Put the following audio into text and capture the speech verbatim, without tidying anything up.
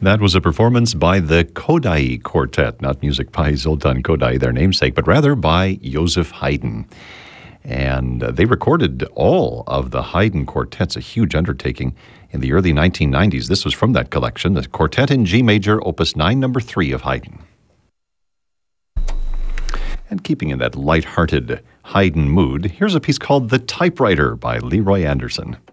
That was a performance by the Kodály Quartet, not music by Zoltán Kodály, their namesake, but rather by Joseph Haydn. And uh, they recorded all of the Haydn quartets, a huge undertaking, in the early nineteen nineties. This was from that collection, the Quartet in G Major, Opus nine, number three of Haydn. And keeping in that light-hearted Haydn mood, here's a piece called The Typewriter by Leroy Anderson.